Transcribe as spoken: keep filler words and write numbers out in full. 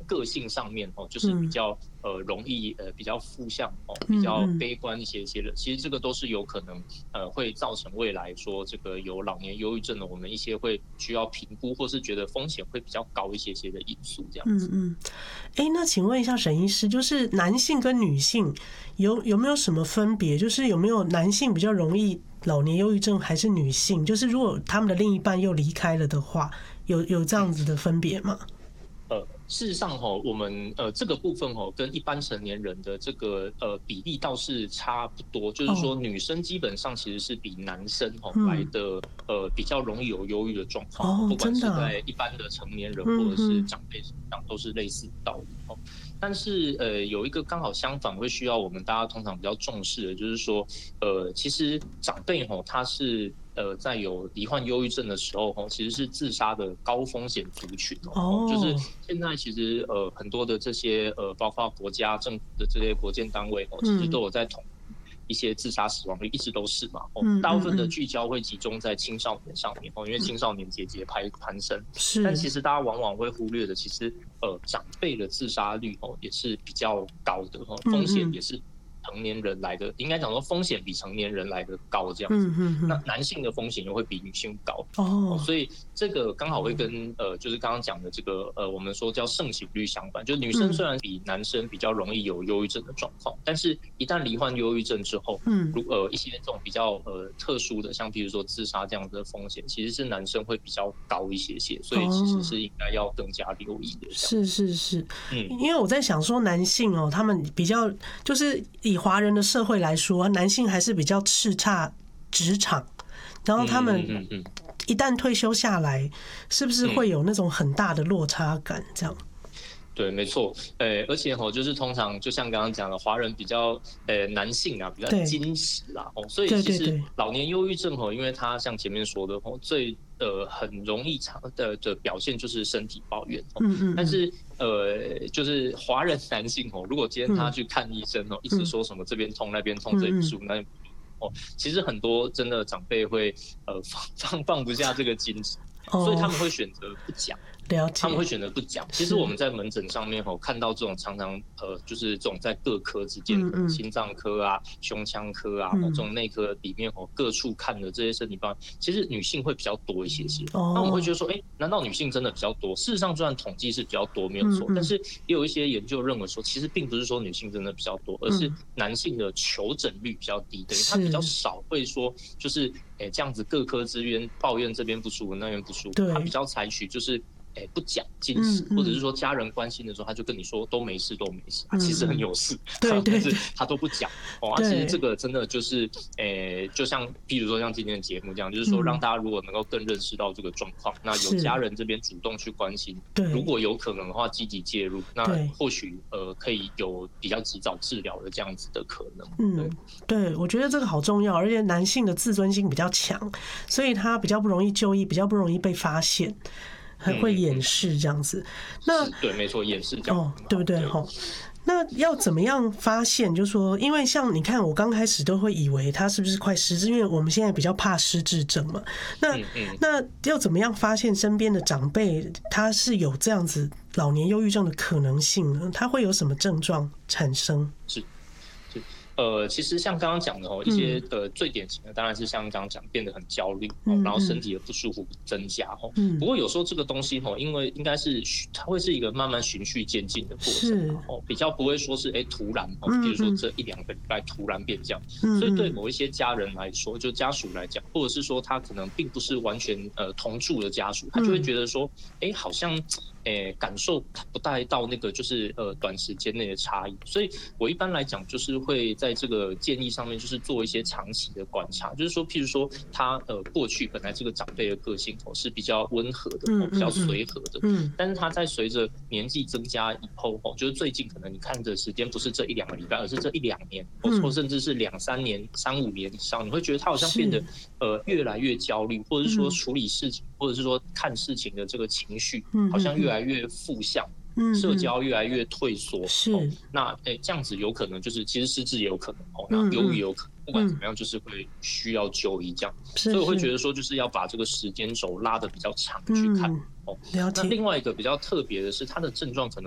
个性上面哦，就是比较呃容易呃比较负向哦，比较悲观一些些的，其实这个都是有可能呃会造成未来说这个有老年忧郁症的我们一些会需要评估或是觉得风险会比较高一些些的因素这样子。 嗯嗯，哎、欸，那请问一下沈医师，就是男性跟女性有有没有什么分别？就是有没有男性比较容易老年忧郁症，还是女性？就是如果他们的另一半又离开了的话，有有这样子的分别吗？ 呃，事实上哈，我们呃这个部分哈，跟一般成年人的这个呃比例倒是差不多，就是说女生基本上其实是比男生哈来的呃比较容易有忧郁的状况，不管是在一般的成年人或者是长辈身上都是类似的道理哦。但是呃有一个刚好相反会需要我们大家通常比较重视的，就是说呃其实长辈哈他是。呃，在有罹患忧郁症的时候，其实是自杀的高风险族群哦。Oh. 就是现在其实呃很多的这些呃，包括国家政府的这些国建单位哦，其实都有在统计一些自杀死亡率，一直都是嘛。哦，大部分的聚焦会集中在青少年上面哦，因为青少年节节攀攀升。是。但其实大家往往会忽略的，其实呃长辈的自杀率哦也是比较高的哦，风险也是。成年人来的，应该讲说风险比成年人来的高这样子，嗯嗯嗯，那男性的风险又会比女性高哦，所以这个刚好会跟呃，就是刚刚讲的这个呃，我们说叫盛行率相反，就是女生虽然比男生比较容易有忧郁症的状况，嗯，但是一旦罹患忧郁症之后，嗯，如呃一些这种比较呃特殊的，像比如说自杀这样子的风险，其实是男生会比较高一些些，所以其实是应该要更加留意的。 是是是，嗯，因为我在想说男性哦，他们比较就是以华人的社会来说，男性还是比较叱咤职场，然后他们一旦退休下来，是不是会有那种很大的落差感？这样？ 对，没错，呃，而且吼，就是通常就像刚刚讲的，华人比较呃男性啊，比较矜持啦，哦，所以其实老年忧郁症吼，因为他像前面说的吼，最呃很容易常的的表现就是身体抱怨，嗯嗯，但是呃就是华人男性吼，如果今天他去看医生哦，一直说什么这边痛那边痛，这里不舒服那边不舒服哦，其实很多真的长辈会呃放放放不下这个矜持，所以他们会选择不讲。他们会选择不讲。其实我们在门诊上面吼看到这种常常呃，就是这种在各科之间，嗯嗯心脏科啊、胸腔科啊，嗯、这种内科里面吼各处看的这些身体病，其实女性会比较多一些些。哦、那我们会觉得说，哎、欸，难道女性真的比较多？事实上，虽然统计是比较多，没有错，嗯嗯但是也有一些研究认为说，其实并不是说女性真的比较多，而是男性的求诊率比较低，等于他比较少会说就是。哎、欸，这样子各科之间抱怨这边不舒服，那边不舒服，他比较采取就是。哎、欸，不讲矜持，或者是说家人关心的时候，他就跟你说都没事，都没事，他、啊、其实很有事， 对对， 但是他都不讲哦。啊，其实这个真的就是，哎、欸，就像譬如说像今天的节目这样，就是说让大家如果能够更认识到这个状况，那有家人这边主动去关心，如果有可能的话积极介入，那或许呃可以有比较及早治疗的这样子的可能。嗯， 对，我觉得这个好重要，而且男性的自尊心比较强，所以他比较不容易就医，比较不容易被发现。还会掩饰这样子，嗯、那对，没错，掩饰这样， 哦，对不对？哈，那要怎么样发现？就是说，因为像你看，我刚开始都会以为他是不是快失智，因为我们现在比较怕失智症嘛。那、嗯嗯、那要怎么样发现身边的长辈他是有这样子老年忧郁症的可能性呢？他会有什么症状产生？ 是。呃，其实像刚刚讲的哦，一些呃最典型的当然是像刚刚讲变得很焦虑，嗯、然后身体的不舒服增加哦。嗯、不过有时候这个东西哦，因为应该是它会是一个慢慢循序渐进的过程哦，比较不会说是哎突然哦，比如说这一两个礼拜突然变这样。嗯、所以对某一些家人来说，就家属来讲，或者是说他可能并不是完全呃同住的家属，他就会觉得说，哎，好像。诶，感受不带到那个就是呃短时间内的差异，所以我一般来讲就是会在这个建议上面就是做一些长期的观察，就是说，譬如说他呃过去本来这个长辈的个性哦是比较温和的，哦比较随和的，嗯，但是他在随着年纪增加以后哦，就是最近可能你看的时间不是这一两个礼拜，而是这一两年，或甚至是两三年、三五年以上，你会觉得他好像变得呃越来越焦虑，或者是说处理事情，或者是说看事情的这个情绪，好像越来越。越来越负向，社交越来越退缩，是、哦、那诶、欸、这样子有可能就是其实失智也有可能哦，那忧郁也有可能，不管怎么样就是会需要就医这样，所以我会觉得说就是要把这个时间轴拉得比较长去看。哦，那另外一个比较特别的是，它的症状可能